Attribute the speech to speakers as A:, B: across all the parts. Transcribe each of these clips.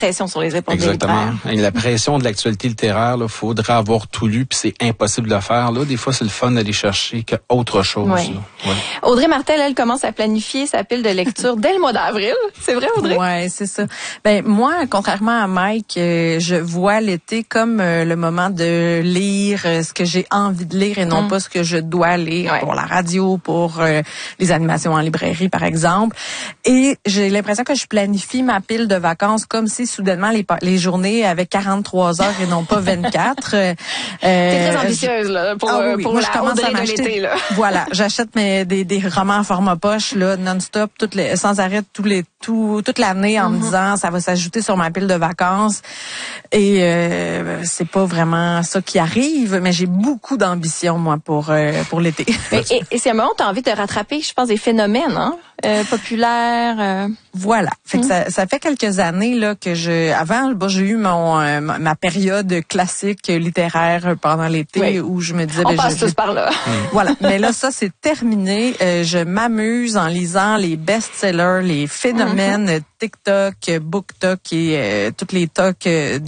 A: pression sur les épaules des
B: Exactement.
A: libraires.
B: Et la pression de l'actualité littéraire, il faudrait avoir tout lu, puis c'est impossible de le faire. Là, des fois, c'est le fun d'aller chercher autre chose.
A: Oui.
B: Ouais.
A: Audrey Martel, elle commence à planifier sa pile de lecture dès le mois d'avril. C'est vrai, Audrey?
C: Ouais, c'est ça. Ben moi, contrairement à Mike, je vois l'été comme le moment de lire ce que j'ai envie de lire et non pas ce que je dois lire pour la radio, pour les animations en librairie, par exemple. Et j'ai l'impression que je planifie ma pile de vacances comme si soudainement les journées avaient 43 heures et non pas 24.
A: T'es très ambitieuse là pour
C: Moi,
A: la
C: je commence à m'acheter.
A: l'été là.
C: Voilà, j'achète des romans en format poche là non-stop sans arrêt toute l'année en me disant ça va s'ajouter sur ma pile de vacances. Et c'est pas vraiment ça qui arrive, mais j'ai beaucoup d'ambition moi pour l'été.
A: Et c'est un moment où tu as envie de rattraper, je pense, des phénomènes populaires.
C: Voilà. Fait que ça fait quelques années là que avant j'ai eu ma période classique littéraire pendant l'été où je me disais
A: on passe tous par là.
C: Voilà, mais là ça c'est terminé. Je m'amuse en lisant les best-sellers, les phénomènes TikTok, BookTok et toutes les tocs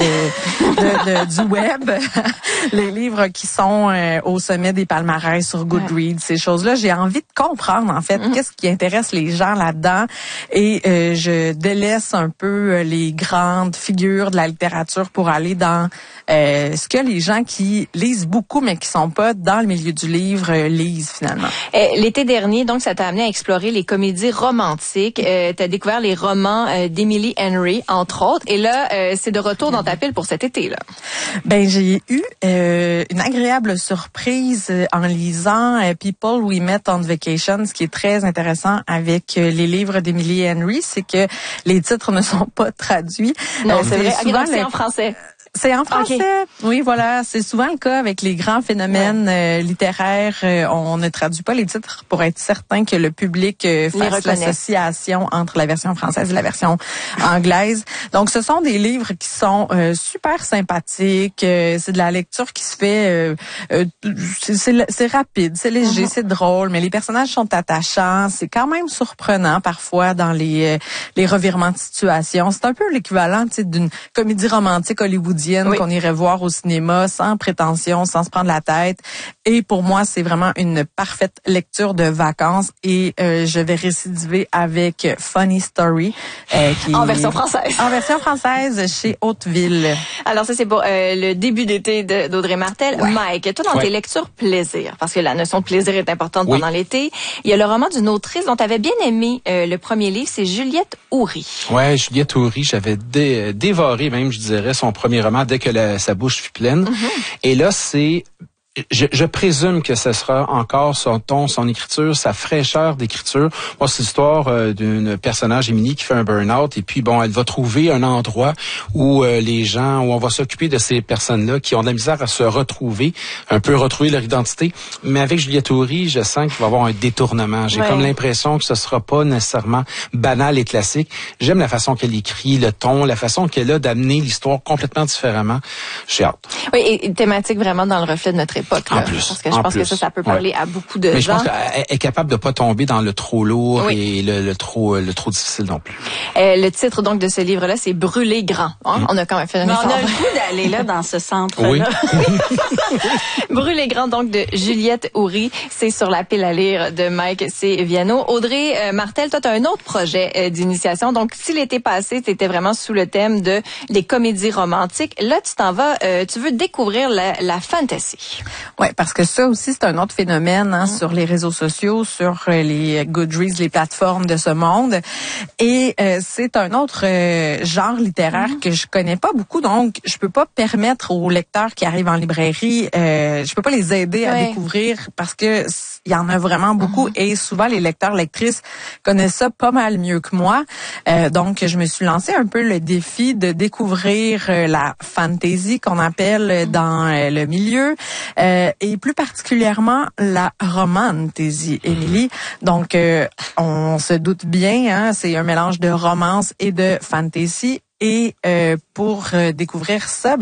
C: du web, les livres qui sont au sommet des palmarès sur Goodreads, ces choses-là. J'ai envie de comprendre en fait qu'est-ce qui intéresse les gens là-dedans et je délaisse un peu les grandes figures de la littérature pour aller dans ce que les gens qui lisent beaucoup mais qui sont pas dans le milieu du livre lisent finalement.
A: L'été dernier, donc, ça t'a amené à explorer les comédies romantiques. T'as découvert les romans d'Emily Henry, entre autres. Et là, c'est de retour dans ta pile pour cet été, là.
C: Ben, j'ai eu une agréable surprise en lisant People We Met on Vacation. Ce qui est très intéressant avec les livres d'Emily Henry, c'est que les titres ne sont pas traduits.
A: Non, c'est vrai. Souvent, c'est en français.
C: C'est en français. Okay. Oui, voilà. C'est souvent le cas avec les grands phénomènes littéraires. On ne traduit pas les titres pour être certain que le public fasse l'association entre la version française et la version anglaise. Donc, ce sont des livres qui sont super sympathiques. C'est de la lecture qui se fait... c'est rapide, c'est léger, c'est drôle, mais les personnages sont attachants. C'est quand même surprenant parfois dans les revirements de situation. C'est un peu l'équivalent d'une comédie romantique hollywoodienne qu'on irait voir au cinéma sans prétention, sans se prendre la tête. Et pour moi, c'est vraiment une parfaite lecture de vacances et je vais récidiver avec Funny Story.
A: En version française.
C: En version française chez Hauteville.
A: Alors ça, c'est pour le début d'été d'Audrey Martel. Ouais. Mike, toi, dans tes lectures plaisir, parce que la notion de plaisir est importante pendant l'été, il y a le roman d'une autrice dont tu avais bien aimé le premier livre, c'est Juliette Houry.
B: Ouais, Juliette Houry, j'avais dévoré même, je dirais, son premier roman dès que sa bouche fut pleine. Et là, c'est... Je présume que ce sera encore son ton, son écriture, sa fraîcheur d'écriture. Moi, c'est l'histoire d'une personnage, Émilie, qui fait un burn-out et puis, bon, elle va trouver un endroit où où on va s'occuper de ces personnes-là qui ont de la misère à se retrouver, un peu retrouver leur identité. Mais avec Juliette Houry, je sens qu'il va y avoir un détournement. J'ai comme l'impression que ce sera pas nécessairement banal et classique. J'aime la façon qu'elle écrit, le ton, la façon qu'elle a d'amener l'histoire complètement différemment. J'ai hâte.
A: Oui, et thématique vraiment dans le reflet de notre époque.
B: En plus.
A: Parce que je pense que ça peut parler à beaucoup de gens.
B: Mais je pense qu'elle est capable de pas tomber dans le trop lourd et le trop difficile non plus.
A: Le titre donc de ce livre-là, c'est Brûler grand. On a quand même fait un effort.
D: On a le goût d'aller là dans ce centre-là.
B: Oui.
A: Brûler grand donc de Juliette Houry, c'est sur la pile à lire de Mike C. Viano. Audrey Martel, toi tu as un autre projet d'initiation. Donc si l'été passé, tu étais vraiment sous le thème de les comédies romantiques, là tu t'en vas tu veux découvrir la fantasy.
C: Ouais, parce que ça aussi c'est un autre phénomène sur les réseaux sociaux, sur les Goodreads, les plateformes de ce monde. Et c'est un autre genre littéraire que je connais pas beaucoup, donc je peux pas permettre aux lecteurs qui arrivent en librairie, je peux pas les aider à découvrir parce que il y en a vraiment beaucoup et souvent les lecteurs lectrices connaissent ça pas mal mieux que moi. Donc je me suis lancé un peu le défi de découvrir la fantasy qu'on appelle dans le milieu et plus particulièrement la romantasy, Émilie. Donc on se doute bien, c'est un mélange de romance et de fantasy. Et pour découvrir ça,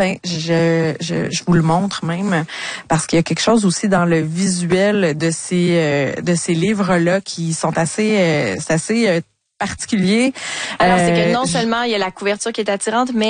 C: je vous le montre même parce qu'il y a quelque chose aussi dans le visuel de ces livres-là qui sont assez particulier.
A: Alors, c'est que non seulement il y a la couverture qui est attirante, mais